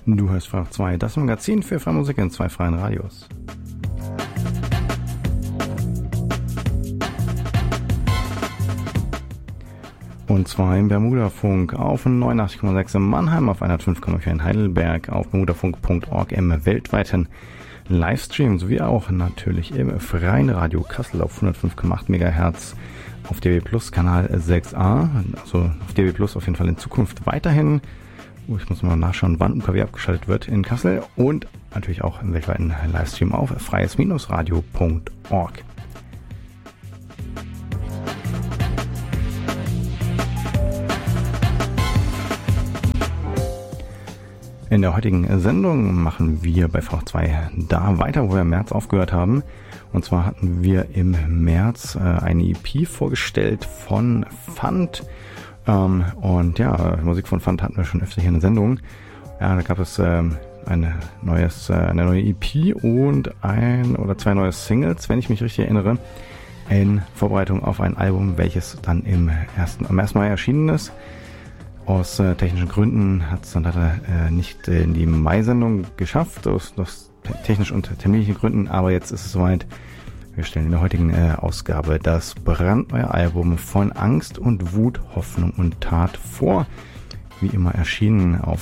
Du hörst Fach 2, das Magazin für freie Musik in 2 freien Radios. Und zwar im Bermudafunk auf 89,6 in Mannheim, auf 105,4 in Heidelberg, auf bermudafunk.org im weltweiten Livestream, sowie auch natürlich im freien Radio Kassel auf 105,8 MHz, auf DAB Plus Kanal 6a, also auf DAB Plus auf jeden Fall in Zukunft weiterhin. Ich muss mal nachschauen, wann UKW abgeschaltet wird in Kassel, und natürlich auch im weltweiten Livestream auf freies-radio.org. In der heutigen Sendung machen wir bei V2 da weiter, wo wir im März aufgehört haben. Und zwar hatten wir im März eine EP vorgestellt von Fund. Und ja, Musik von Fund hatten wir schon öfter hier in der Sendung. Ja, da gab es eine neue EP und 1 oder 2 neue Singles, wenn ich mich richtig erinnere, in Vorbereitung auf ein Album, welches dann am 1. Mai erschienen ist. Aus technischen Gründen hat es dann leider nicht in die Mai-Sendung geschafft, aus technischen und terminlichen Gründen, aber jetzt ist es soweit. Wir stellen in der heutigen Ausgabe das brandneue Album von Angst und Wut, Hoffnung und Tat vor. Wie immer erschienen auf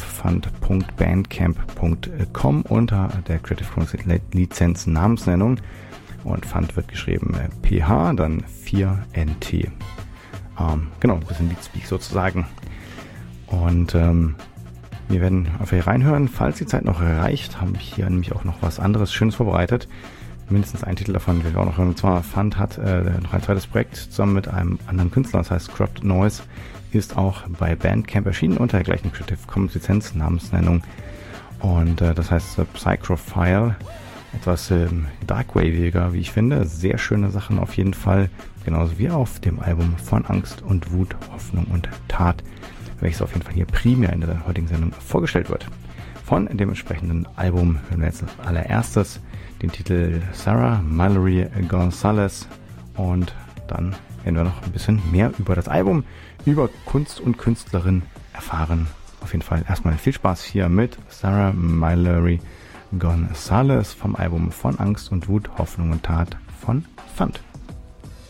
fund.bandcamp.com unter der Creative Commons Lizenz Namensnennung. Und Fund wird geschrieben PH, dann 4NT. Genau, ein bisschen Leadspeak sozusagen. Und wir werden einfach hier reinhören. Falls die Zeit noch reicht, habe ich hier nämlich auch noch was anderes Schönes vorbereitet. Mindestens einen Titel davon will ich auch noch hören. Und zwar Fund hat noch ein zweites Projekt zusammen mit einem anderen Künstler, das heißt Corrupt Noise, ist auch bei Bandcamp erschienen unter der gleichen Creative Commons Lizenz Namensnennung. Und das heißt Psychrophile, etwas darkwaviger, wie ich finde. Sehr schöne Sachen auf jeden Fall, genauso wie auf dem Album von Angst und Wut, Hoffnung und Tat, welches auf jeden Fall hier primär in der heutigen Sendung vorgestellt wird. Von dem entsprechenden Album hören wir jetzt als allererstes den Titel Sarah Mallory Gonzalez, und dann werden wir noch ein bisschen mehr über das Album, über Kunst und Künstlerin erfahren. Auf jeden Fall erstmal viel Spaß hier mit Sarah Mallory Gonzalez vom Album von Angst und Wut, Hoffnung und Tat von Fund.